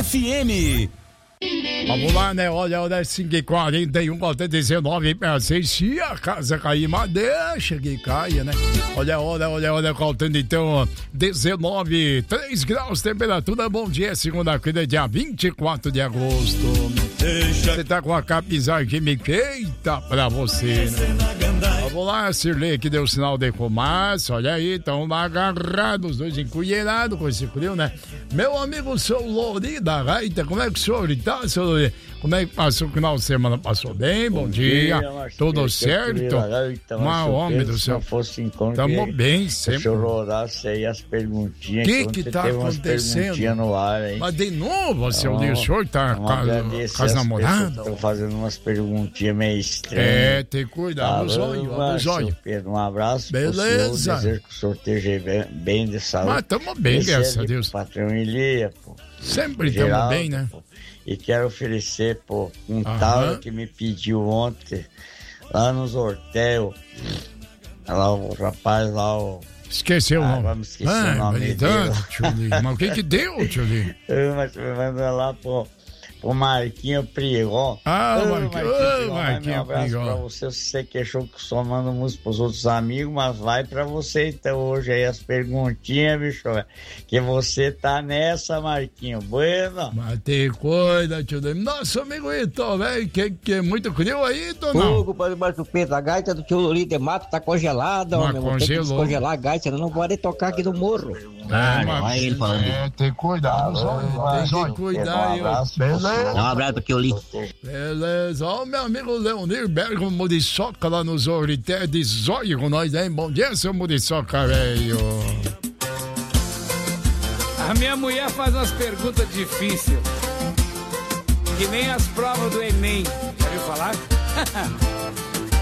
FM. Vamos lá, né? Olha, 5h41, volta 19h06. Se a casa cair, mas deixa que caia, né? Olha, faltando então 19, 3 graus, temperatura. Bom dia, segunda-feira, dia 24 de agosto. Você tá com a capisagem que me feita pra você, né? Vamos lá, Sirlei, que deu sinal de fumaça. Olha aí, estão lá agarrados, os dois encolherados com esse frio, né? Meu amigo, seu Lori da Gaita, como é que o senhor está, seu Lori? Como é que passou o final de semana? Passou bem? Bom dia. Tudo certo? Mas, homem do céu. Tamo bem, sempre. Se eu orasse aí as perguntinhas. O que tá acontecendo? No ar, hein? Mas de novo, seu Lori, o senhor tá com as namoradas? Estão fazendo umas perguntinhas meio estranhas. Tem que cuidar do zóio. Pedro, um abraço. Beleza. Desejo que o senhor esteja bem de saúde. Mas tamo bem, graças a Deus. Patrão Elia, pô. Sempre estamos bem, né? Pô. E quero oferecer, pô, tal que me pediu ontem, lá nos Hortel. Lá o rapaz lá, Esqueceu o nome. Vamos esquecer o nome dele. Mas o que deu, tio Li? Mas me manda lá, pô. O Marquinho Prigon. Marquinho Um abraço Prigon. pra você. Você queixou que só manda música pros outros amigos, mas vai pra você então hoje aí as perguntinhas, bicho. Que você tá nessa, Marquinho. Bueno. Mas tem coisa, tio Li. Nosso amigo Ito, velho, que é muito frio aí, Ito, não? Ô, compadre Márcio Pedro, a gaita do tio Lori de Mato tá congelada, homem. Vou ter que descongelar a gaita, senão não pode tocar aqui no morro. Olha ele falando. Tem que cuidar, tem que cuidar. Dá um abraço pro tio Lori. Beleza. Ó, meu amigo Leonir Bergo Muriçoca lá nos Orité de Zóio com nós, hein? Bom dia, seu Muriçoca, velho. A minha mulher faz umas perguntas difíceis, que nem as provas do Enem. Já ouviu falar?